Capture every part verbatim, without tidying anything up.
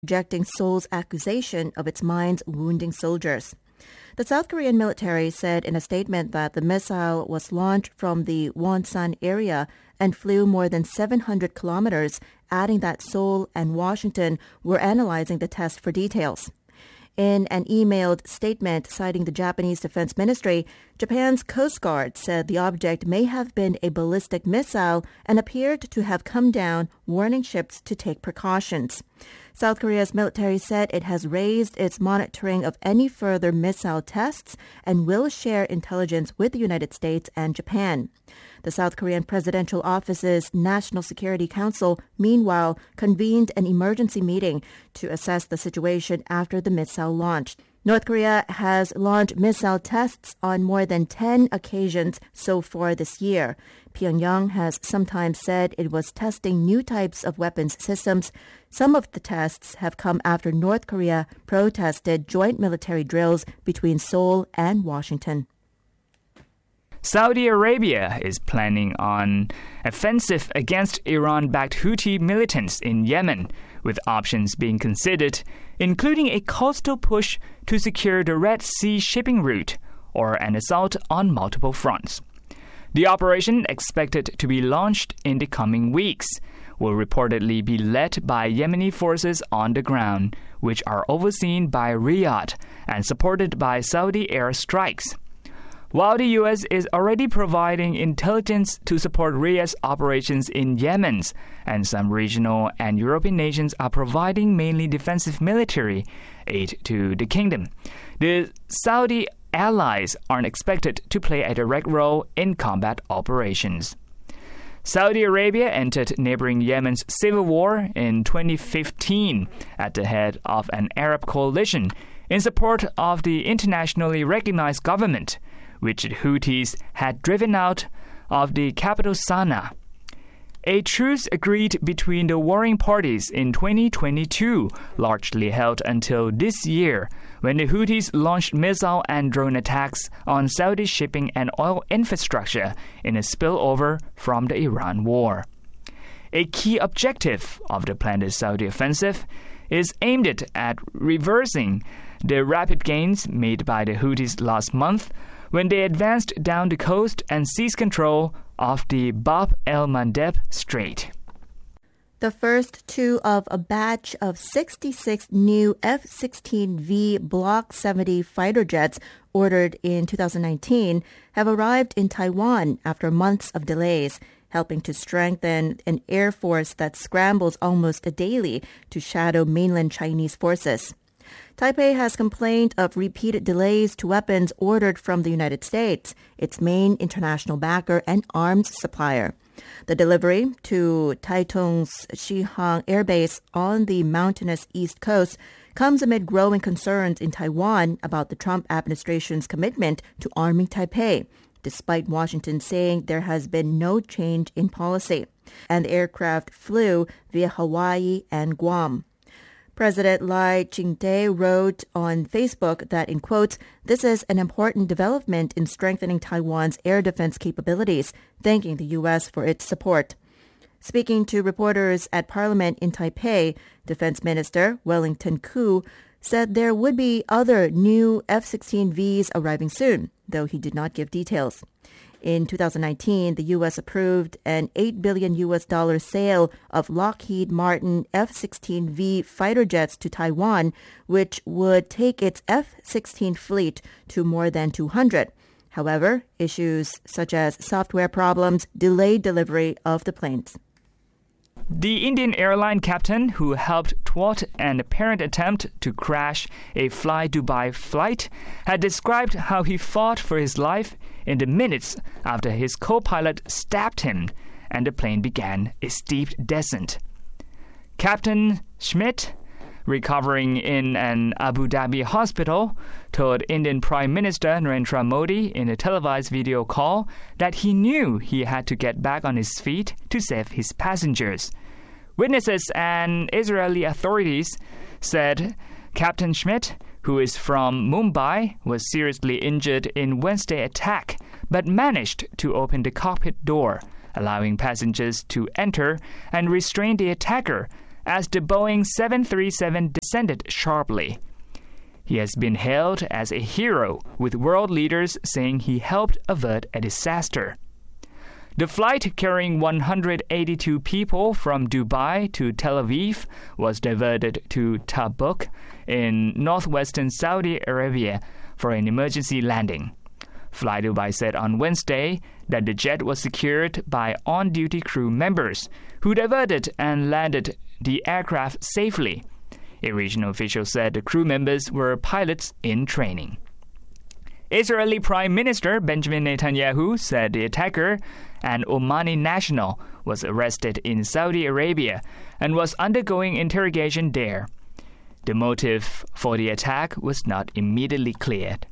rejecting Seoul's accusation of its mines wounding soldiers. The South Korean military said in a statement that the missile was launched from the Wonsan area and flew more than seven hundred kilometers, adding that Seoul and Washington were analyzing the test for details. In an emailed statement citing the Japanese Defense Ministry, Japan's Coast Guard said the object may have been a ballistic missile and appeared to have come down, warning ships to take precautions. South Korea's military said it has raised its monitoring of any further missile tests and will share intelligence with the United States and Japan. The South Korean Presidential Office's National Security Council, meanwhile, convened an emergency meeting to assess the situation after the missile launched. North Korea has launched missile tests on more than ten occasions so far this year. Pyongyang has sometimes said it was testing new types of weapons systems. Some of the tests have come after North Korea protested joint military drills between Seoul and Washington. Saudi Arabia is planning on offensive against Iran-backed Houthi militants in Yemen, with options being considered, including a coastal push to secure the Red Sea shipping route or an assault on multiple fronts. The operation, expected to be launched in the coming weeks, will reportedly be led by Yemeni forces on the ground, which are overseen by Riyadh and supported by Saudi airstrikes. While the U S is already providing intelligence to support Riyadh's operations in Yemen, and some regional and European nations are providing mainly defensive military aid to the kingdom, the Saudi allies aren't expected to play a direct role in combat operations. Saudi Arabia entered neighboring Yemen's civil war in twenty fifteen at the head of an Arab coalition in support of the internationally recognized government, which the Houthis had driven out of the capital Sana'a. A truce agreed between the warring parties in twenty twenty-two largely held until this year, when the Houthis launched missile and drone attacks on Saudi shipping and oil infrastructure in a spillover from the Iran war. A key objective of the planned Saudi offensive is aimed at reversing the rapid gains made by the Houthis last month when they advanced down the coast and seized control of the Bab el-Mandeb Strait. The first two of a batch of sixty-six new F sixteen V Block seventy fighter jets ordered in two thousand nineteen have arrived in Taiwan after months of delays, helping to strengthen an air force that scrambles almost daily to shadow mainland Chinese forces. Taipei has complained of repeated delays to weapons ordered from the United States, its main international backer and arms supplier. The delivery to Taitung's Shihang Air Base on the mountainous East Coast comes amid growing concerns in Taiwan about the Trump administration's commitment to arming Taipei, despite Washington saying there has been no change in policy. And the aircraft flew via Hawaii and Guam. President Lai Ching-te wrote on Facebook that, in quotes, "This is an important development in strengthening Taiwan's air defense capabilities, thanking the U S for its support." Speaking to reporters at Parliament in Taipei, Defense Minister Wellington Koo said there would be other new F sixteen Vs arriving soon, though he did not give details. In two thousand nineteen, the U S approved an eight billion U S dollar sale of Lockheed Martin F sixteen V fighter jets to Taiwan, which would take its F sixteen fleet to more than two hundred. However, issues such as software problems delayed delivery of the planes. The Indian airline captain who helped thwart an apparent attempt to crash a Fly Dubai flight had described how he fought for his life in the minutes after his co-pilot stabbed him and the plane began a steep descent. Captain Schmidt, recovering in an Abu Dhabi hospital, told Indian Prime Minister Narendra Modi in a televised video call that he knew he had to get back on his feet to save his passengers. Witnesses and Israeli authorities said Captain Schmidt, who is from Mumbai, was seriously injured in Wednesday's attack, but managed to open the cockpit door, allowing passengers to enter and restrain the attacker as the Boeing seven thirty-seven descended sharply. He has been hailed as a hero, with world leaders saying he helped avert a disaster. The flight carrying one hundred eighty-two people from Dubai to Tel Aviv was diverted to Tabuk in northwestern Saudi Arabia for an emergency landing. Fly Dubai said on Wednesday that the jet was secured by on-duty crew members who diverted and landed the aircraft safely. A regional official said the crew members were pilots in training. Israeli Prime Minister Benjamin Netanyahu said the attacker, an Omani national, was arrested in Saudi Arabia and was undergoing interrogation there. The motive for the attack was not immediately cleared.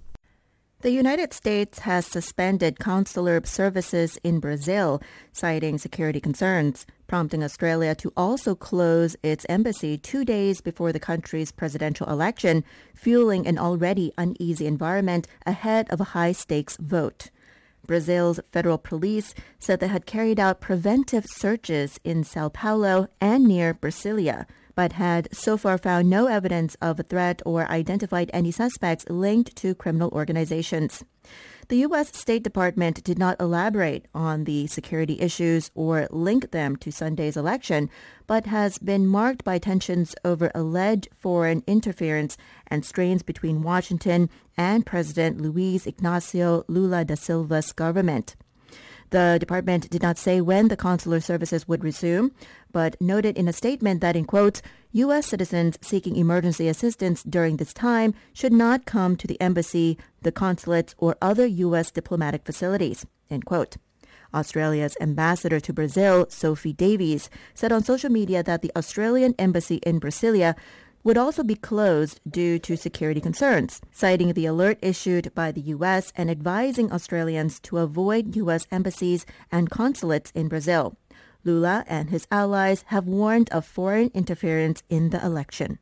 The United States has suspended consular services in Brazil, citing security concerns, prompting Australia to also close its embassy two days before the country's presidential election, fueling an already uneasy environment ahead of a high-stakes vote. Brazil's federal police said they had carried out preventive searches in Sao Paulo and near Brasilia, but had so far found no evidence of a threat or identified any suspects linked to criminal organizations. The U S State Department did not elaborate on the security issues or link them to Sunday's election, but has been marked by tensions over alleged foreign interference and strains between Washington and President Luiz Inácio Lula da Silva's government. The department did not say when the consular services would resume, but noted in a statement that, in quotes, U S citizens seeking emergency assistance during this time should not come to the embassy, the consulates, or other U S diplomatic facilities, end quote. Australia's ambassador to Brazil, Sophie Davies, said on social media that the Australian embassy in Brasilia would also be closed due to security concerns, citing the alert issued by the U S and advising Australians to avoid U S embassies and consulates in Brazil. Lula and his allies have warned of foreign interference in the election.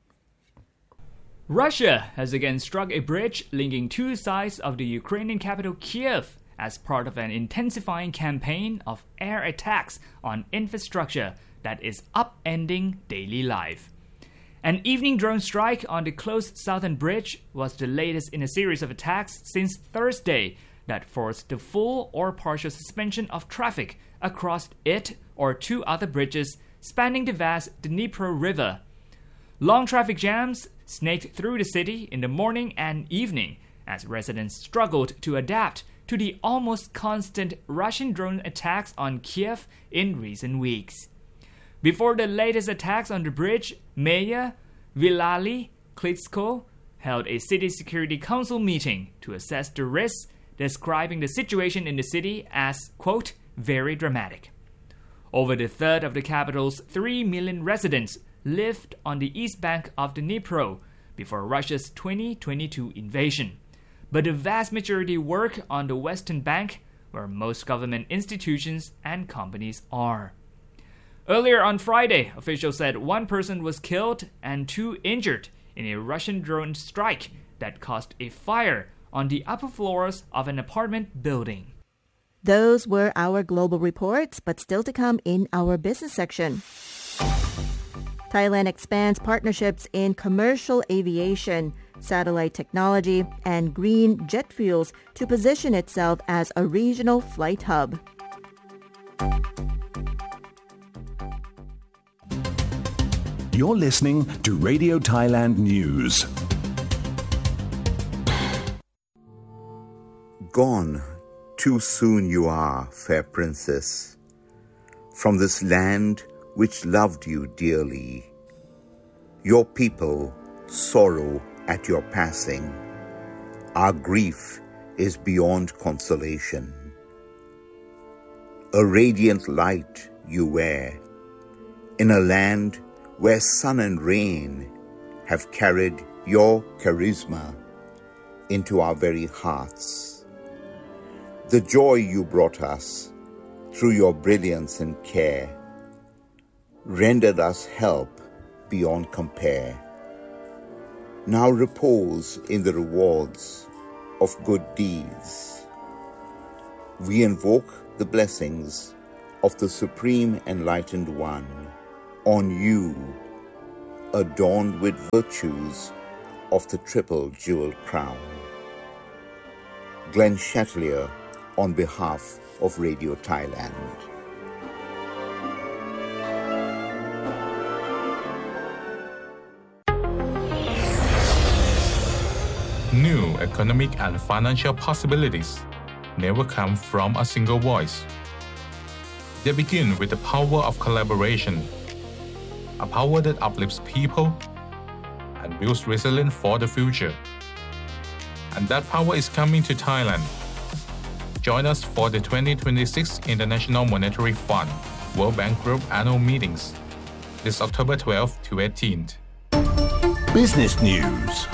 Russia has again struck a bridge linking two sides of the Ukrainian capital Kiev as part of an intensifying campaign of air attacks on infrastructure that is upending daily life. An evening drone strike on the closed southern bridge was the latest in a series of attacks since Thursday that forced the full or partial suspension of traffic across it or two other bridges spanning the vast Dnipro River. Long traffic jams snaked through the city in the morning and evening as residents struggled to adapt to the almost constant Russian drone attacks on Kiev in recent weeks. Before the latest attacks on the bridge, Mayor Vitaly Klitschko held a city security council meeting to assess the risks, describing the situation in the city as, quote, very dramatic. Over the third of the capital's three million residents lived on the east bank of the Dnipro before Russia's twenty twenty-two invasion. But the vast majority work on the western bank, where most government institutions and companies are. Earlier on Friday, officials said one person was killed and two injured in a Russian drone strike that caused a fire on the upper floors of an apartment building. Those were our global reports, but still to come in our business section. Thailand expands partnerships in commercial aviation, satellite technology, and green jet fuels to position itself as a regional flight hub. You're listening to Radio Thailand News. Gone too soon you are, fair princess, from this land which loved you dearly. Your people sorrow at your passing. Our grief is beyond consolation. A radiant light you wear, in a land where sun and rain have carried your charisma into our very hearts. The joy you brought us through your brilliance and care rendered us help beyond compare. Now repose in the rewards of good deeds. We invoke the blessings of the Supreme Enlightened One on you, adorned with virtues of the triple jeweled crown. Glenn Chatelier on behalf of Radio Thailand. New economic and financial possibilities never come from a single voice. They begin with the power of collaboration, a power that uplifts people and builds resilience for the future. And that power is coming to Thailand. Join us for the twenty twenty-six International Monetary Fund World Bank Group annual meetings this October twelfth to eighteenth. Business News.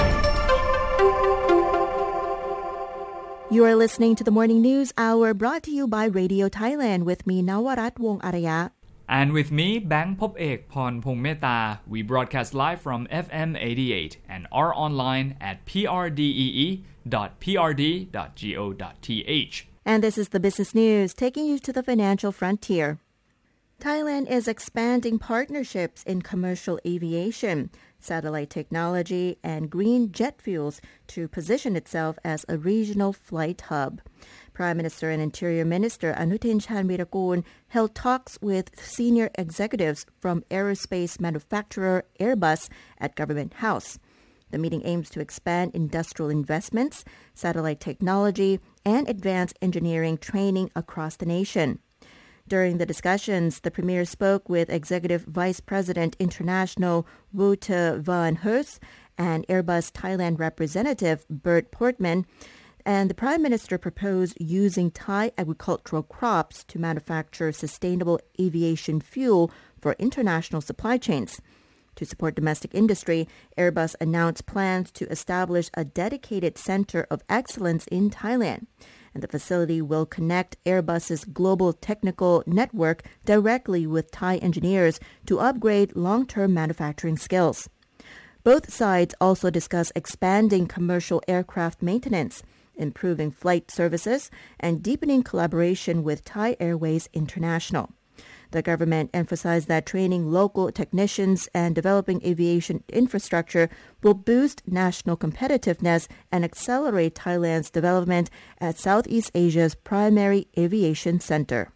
You are listening to the Morning News Hour brought to you by Radio Thailand with me, Nawarat Wong Araya. And with me, Bang Pop Ek Pon Pong Meta. We broadcast live from F M eighty-eight and are online at p r d e e dot p r d dot go dot t h. And this is the Business News, taking you to the financial frontier. Thailand is expanding partnerships in commercial aviation, satellite technology, and green jet fuels to position itself as a regional flight hub. Prime Minister and Interior Minister Anutin Charnvirakul held talks with senior executives from aerospace manufacturer Airbus at Government House. The meeting aims to expand industrial investments, satellite technology, and advanced engineering training across the nation. During the discussions, the Premier spoke with Executive Vice President International Wouter van Heus and Airbus Thailand representative Bert Portman, and the Prime Minister proposed using Thai agricultural crops to manufacture sustainable aviation fuel for international supply chains. To support domestic industry, Airbus announced plans to establish a dedicated center of excellence in Thailand. And the facility will connect Airbus's global technical network directly with Thai engineers to upgrade long-term manufacturing skills. Both sides also discuss expanding commercial aircraft maintenance, improving flight services, and deepening collaboration with Thai Airways International. The government emphasized that training local technicians and developing aviation infrastructure will boost national competitiveness and accelerate Thailand's development as Southeast Asia's primary aviation center.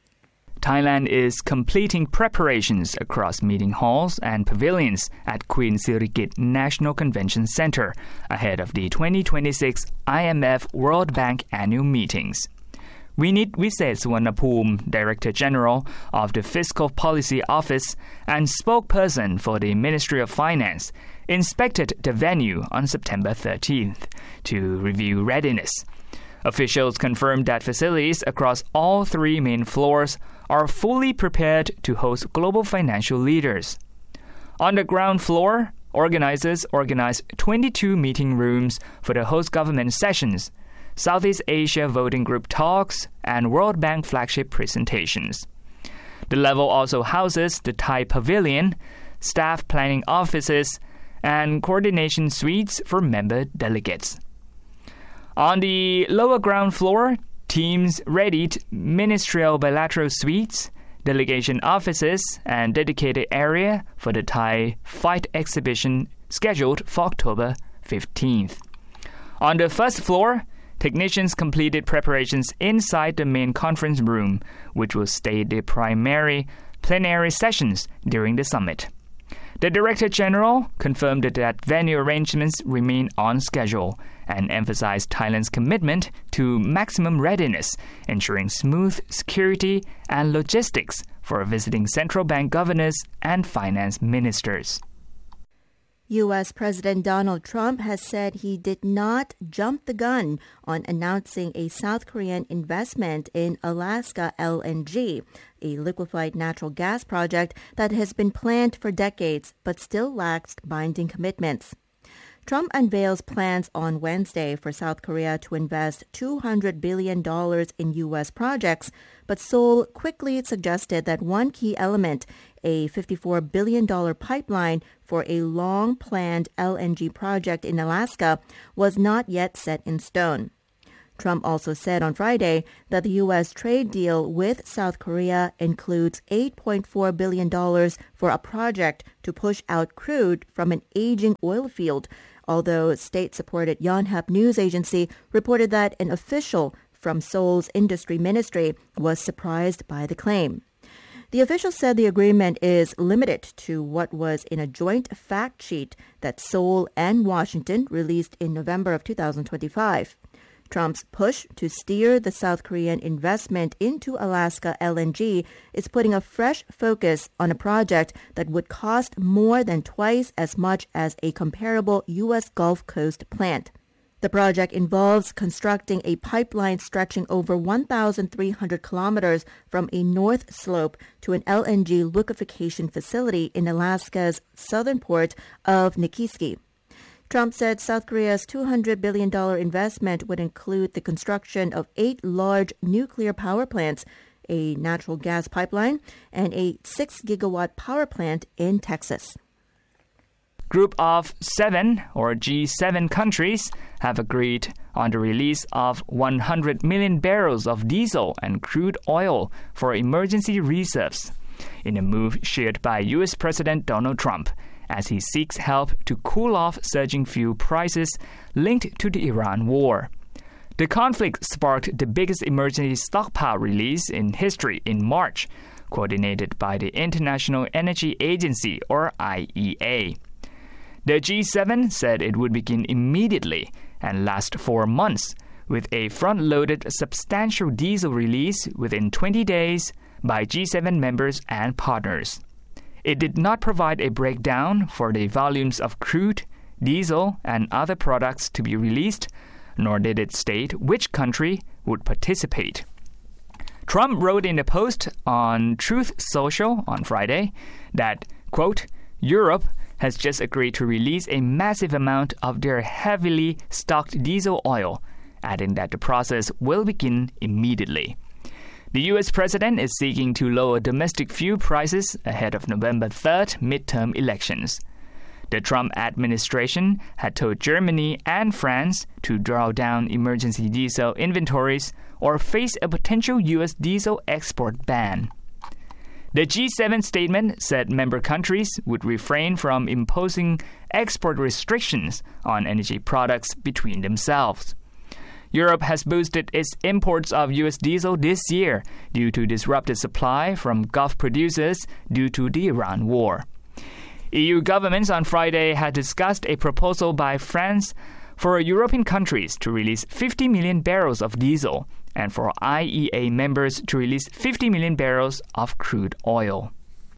Thailand is completing preparations across meeting halls and pavilions at Queen Sirikit National Convention Center ahead of the twenty twenty-six I M F World Bank annual meetings. Vinit Wiset Suwarnapoom, Director General of the Fiscal Policy Office and spokesperson for the Ministry of Finance, inspected the venue on September thirteenth to review readiness. Officials confirmed that facilities across all three main floors are fully prepared to host global financial leaders. On the ground floor, organizers organized twenty-two meeting rooms for the host government sessions, Southeast Asia Voting Group talks, and World Bank flagship presentations. The level also houses the Thai Pavilion, staff planning offices, and coordination suites for member delegates. On the lower ground floor, teams readied ministerial bilateral suites, delegation offices, and dedicated area for the Thai Fight exhibition scheduled for October fifteenth. On the first floor, technicians completed preparations inside the main conference room, which will stage the primary plenary sessions during the summit. The Director General confirmed that venue arrangements remain on schedule and emphasized Thailand's commitment to maximum readiness, ensuring smooth security and logistics for visiting central bank governors and finance ministers. U S. President Donald Trump has said he did not jump the gun on announcing a South Korean investment in Alaska L N G, a liquefied natural gas project that has been planned for decades but still lacks binding commitments. Trump unveils plans on Wednesday for South Korea to invest two hundred billion dollars in U S projects, but Seoul quickly suggested that one key element, a fifty-four billion dollars pipeline for a long-planned L N G project in Alaska, was not yet set in stone. Trump also said on Friday that the U S trade deal with South Korea includes eight point four billion dollars for a project to push out crude from an aging oil field, although state-supported Yonhap news agency reported that an official from Seoul's industry ministry was surprised by the claim. The official said the agreement is limited to what was in a joint fact sheet that Seoul and Washington released in November of two thousand twenty-five. Trump's push to steer the South Korean investment into Alaska L N G is putting a fresh focus on a project that would cost more than twice as much as a comparable U S Gulf Coast plant. The project involves constructing a pipeline stretching over one thousand three hundred kilometers from a north slope to an L N G liquefaction facility in Alaska's southern port of Nikiski. Trump said South Korea's two hundred billion dollars investment would include the construction of eight large nuclear power plants, a natural gas pipeline, and a six gigawatt power plant in Texas. Group of seven, or G seven countries, have agreed on the release of one hundred million barrels of diesel and crude oil for emergency reserves, in a move shared by U S President Donald Trump, as he seeks help to cool off surging fuel prices linked to the Iran war. The conflict sparked the biggest emergency stockpile release in history in March, coordinated by the International Energy Agency, or I E A. The G seven said it would begin immediately and last four months, with a front-loaded substantial diesel release within twenty days by G seven members and partners. It did not provide a breakdown for the volumes of crude, diesel, and other products to be released, nor did it state which country would participate. Trump wrote in a post on Truth Social on Friday that, quote, Europe has just agreed to release a massive amount of their heavily stocked diesel oil, adding that the process will begin immediately. The U S president is seeking to lower domestic fuel prices ahead of November third midterm elections. The Trump administration had told Germany and France to draw down emergency diesel inventories or face a potential U S diesel export ban. The G seven statement said member countries would refrain from imposing export restrictions on energy products between themselves. Europe has boosted its imports of U S diesel this year due to disrupted supply from Gulf producers due to the Iran war. E U governments on Friday had discussed a proposal by France for European countries to release fifty million barrels of diesel and for I E A members to release fifty million barrels of crude oil.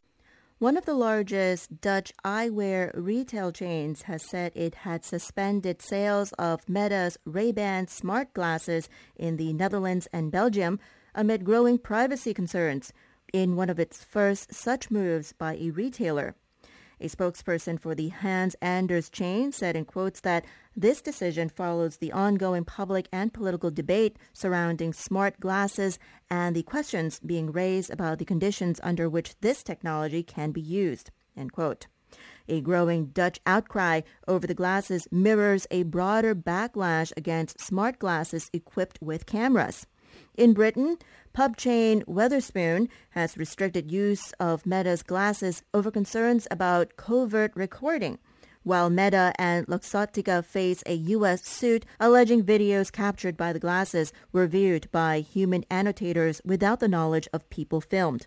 One of the largest Dutch eyewear retail chains has said it had suspended sales of Meta's Ray-Ban smart glasses in the Netherlands and Belgium amid growing privacy concerns, in one of its first such moves by a retailer. A spokesperson for the Hans Anders chain said in quotes that this decision follows the ongoing public and political debate surrounding smart glasses and the questions being raised about the conditions under which this technology can be used, end quote. A growing Dutch outcry over the glasses mirrors a broader backlash against smart glasses equipped with cameras. In Britain, pub chain Wetherspoon has restricted use of Meta's glasses over concerns about covert recording, while Meta and Luxottica face a U S suit alleging videos captured by the glasses were viewed by human annotators without the knowledge of people filmed.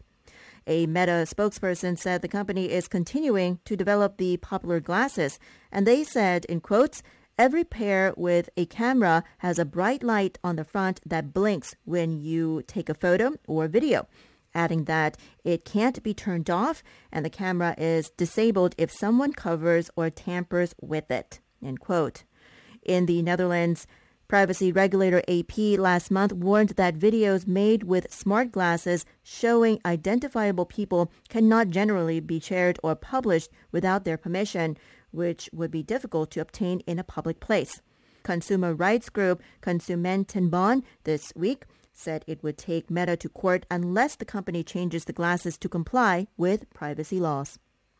A Meta spokesperson said the company is continuing to develop the popular glasses, and they said, in quotes, every pair with a camera has a bright light on the front that blinks when you take a photo or video, adding that it can't be turned off and the camera is disabled if someone covers or tampers with it, end quote. In the Netherlands, privacy regulator A P last month warned that videos made with smart glasses showing identifiable people cannot generally be shared or published without their permission, which would be difficult to obtain in a public place. Consumer rights group Consumentenbond this week said it would take Meta to court unless the company changes the glasses to comply with privacy laws.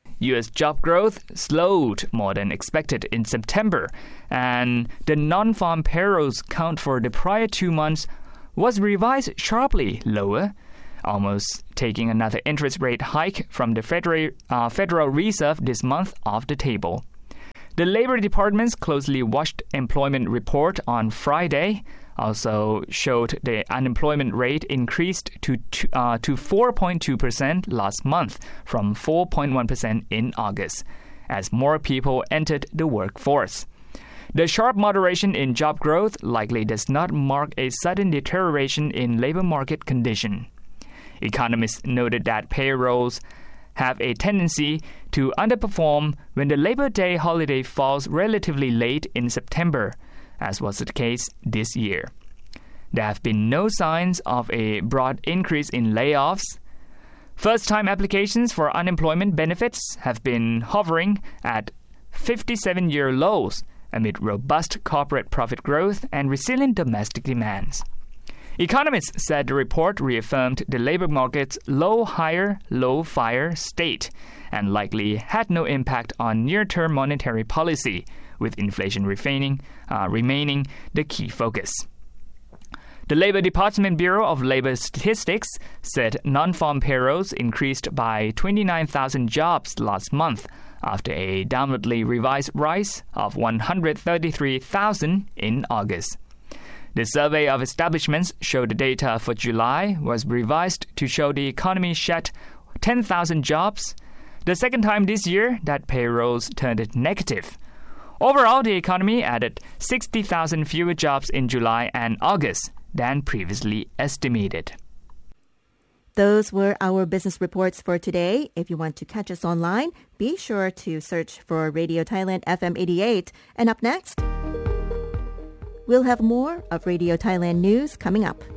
U S job growth slowed more than expected in September, and the non-farm payrolls count for the prior two months was revised sharply lower, almost taking another interest rate hike from the Federal, uh, Federal Reserve this month off the table. The Labor Department's closely watched employment report on Friday also showed the unemployment rate increased to uh, to four point two percent last month from four point one percent in August, as more people entered the workforce. The sharp moderation in job growth likely does not mark a sudden deterioration in labor market condition. Economists noted that payrolls have a tendency to underperform when the Labor Day holiday falls relatively late in September, as was the case this year. There have been no signs of a broad increase in layoffs. First-time applications for unemployment benefits have been hovering at fifty-seven-year lows amid robust corporate profit growth and resilient domestic demands. Economists said the report reaffirmed the labor market's low hire, low fire state and likely had no impact on near-term monetary policy, with inflation remaining, uh, remaining the key focus. The Labor Department Bureau of Labor Statistics said non-farm payrolls increased by twenty-nine thousand jobs last month after a downwardly revised rise of one hundred thirty-three thousand in August. The survey of establishments showed the data for July was revised to show the economy shed ten thousand jobs, the second time this year that payrolls turned negative. Overall, the economy added sixty thousand fewer jobs in July and August than previously estimated. Those were our business reports for today. If you want to catch us online, be sure to search for Radio Thailand F M eighty-eight. And up next, we'll have more of Radio Thailand news coming up.